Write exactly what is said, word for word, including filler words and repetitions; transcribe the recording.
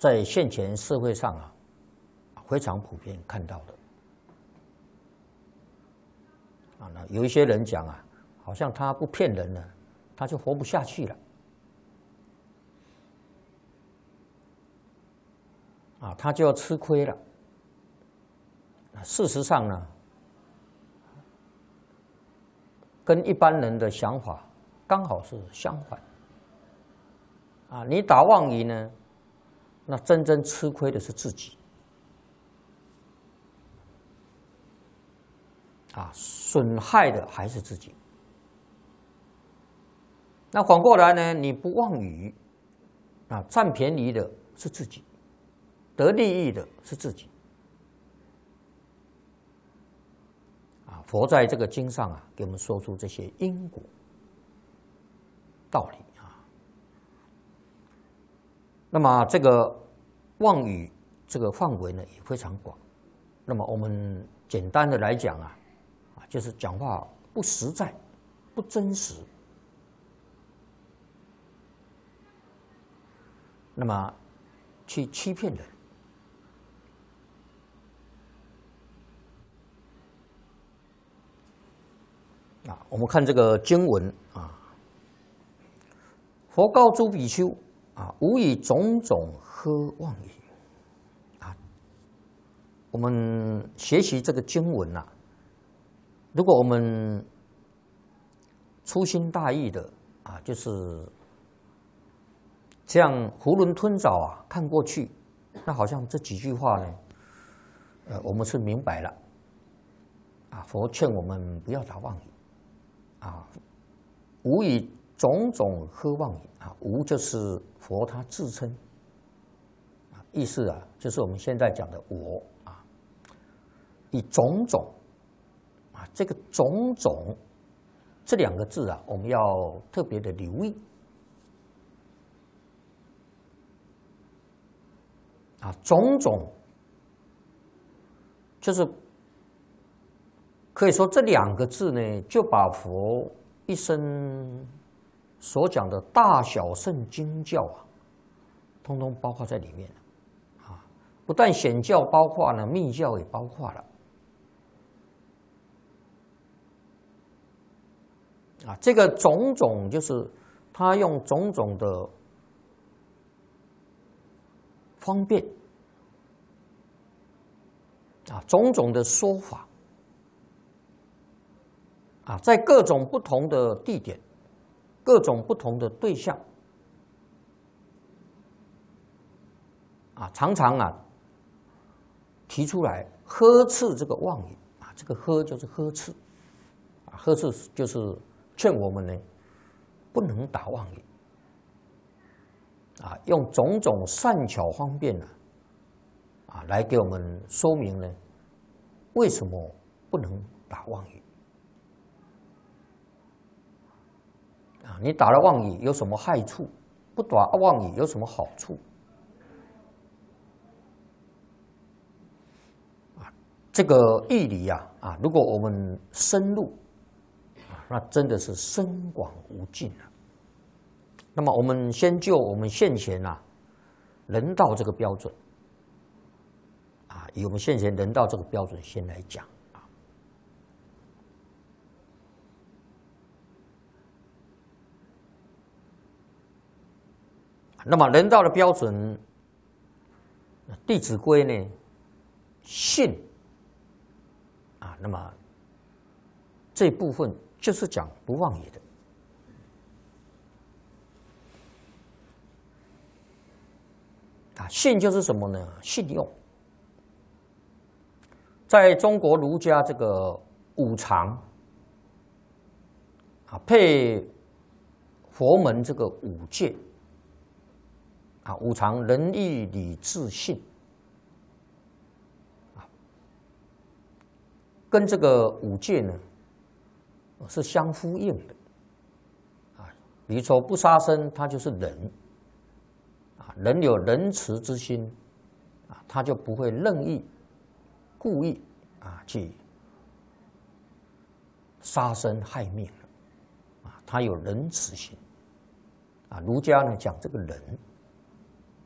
在现前社会上啊，非常普遍看到的。啊，那有一些人讲啊，好像他不骗人了，他就活不下去了。啊，他就要吃亏了。事实上呢，跟一般人的想法刚好是相反。啊，你打妄语呢，那真正吃亏的是自己。啊，损害的还是自己。那反过来呢，你不妄语，啊，占便宜的是自己，得利益的是自己。啊，佛在这个经上啊，给我们说出这些因果道理啊。那么这个妄语这个范围呢也非常广。那么我们简单的来讲啊，啊，就是讲话不实在、不真实。那么去欺骗人。啊，我们看这个经文啊，佛告诸比丘啊，无以种种呵妄语。啊，我们学习这个经文啊，如果我们粗心大意的啊，就是这样囫囵吞枣啊看过去，那好像这几句话呢，呃，我们是明白了。啊，佛劝我们不要打妄语。啊，无以种种呵妄语啊，无就是佛他自称，啊，意思啊，就是我们现在讲的我啊，以种种啊，这个种种这两个字啊，我们要特别的留意啊，种种就是可以说这两个字呢，就把佛一生所讲的大小圣经教啊，通通包括在里面了。啊，不但显教包括了，密教也包括了。啊，这个种种就是他用种种的方便啊，种种的说法。啊，在各种不同的地点，各种不同的对象，啊，常常啊提出来呵斥这个妄语啊，这个呵就是呵斥，啊，呵斥就是劝我们呢不能打妄语，啊，用种种善巧方便呢，啊，来给我们说明呢为什么不能打妄语。啊，你打了妄语有什么害处？不打妄语有什么好处？啊，这个义理啊，啊，如果我们深入，啊，那真的是深广无尽啊。那么我们先就我们现前啊人道这个标准，啊，以我们现前人道这个标准先来讲。那么人道的标准，《弟子规》呢，信啊，那么这部分就是讲不妄语的。啊，信就是什么呢？信用。在中国儒家这个五常啊，配佛门这个五戒。啊，五常仁义礼智信，啊，跟这个五戒呢是相呼应的，啊，比如说不杀生，它就是仁，啊，人有仁慈之心，啊，他就不会任意、故意啊去杀生害命了，啊，他有仁慈心，啊，儒家呢讲这个仁。